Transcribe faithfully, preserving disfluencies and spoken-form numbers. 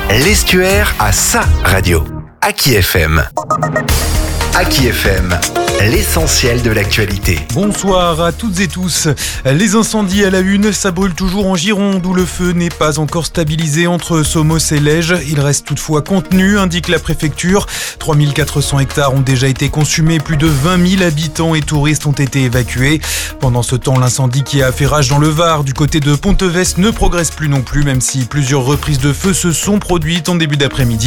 L'Estuaire a sa radio. Aki F M. Aki F M, l'essentiel de l'actualité. Bonsoir à toutes et tous. Les incendies à la une, ça brûle toujours en Gironde où le feu n'est pas encore stabilisé entre Somos et Lège. Il reste toutefois contenu, indique la préfecture. trois mille quatre cents hectares ont déjà été consumés, plus de vingt mille habitants et touristes ont été évacués. Pendant ce temps, l'incendie qui a fait rage dans le Var, du côté de Pontevès, ne progresse plus non plus, même si plusieurs reprises de feu se sont produites en début d'après-midi.